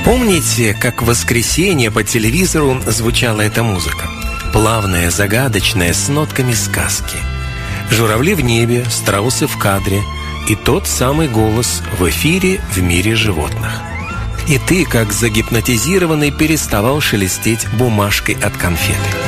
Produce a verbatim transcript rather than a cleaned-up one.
Помните, как в воскресенье по телевизору звучала эта музыка? Плавная, загадочная, с нотками сказки. Журавли в небе, страусы в кадре и тот самый голос в эфире в мире животных. И ты, как загипнотизированный, переставал шелестеть бумажкой от конфеты.